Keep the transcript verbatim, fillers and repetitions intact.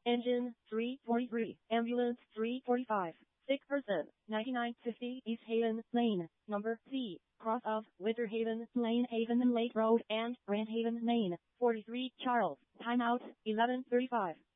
Engine three forty-three, ambulance three forty-five, sick person ninety-nine fifty East Haven Lane, number Z, cross of Winter Haven Lane, Haven Lake Road, and Grand Haven, Maine. forty-three Charles, timeout eleven thirty-five.